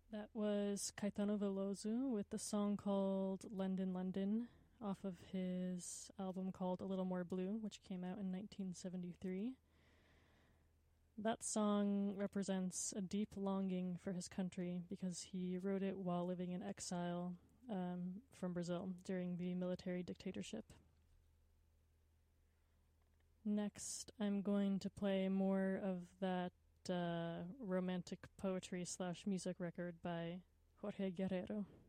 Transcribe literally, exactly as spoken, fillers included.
That was Caetano Veloso with the song called London, London, off of his album called A Little More Blue, which came out in nineteen seventy-three. That song represents a deep longing for his country because he wrote it while living in exile um, from Brazil during the military dictatorship. Next, I'm going to play more of that uh, romantic poetry slash music record by Jorge Guerrero.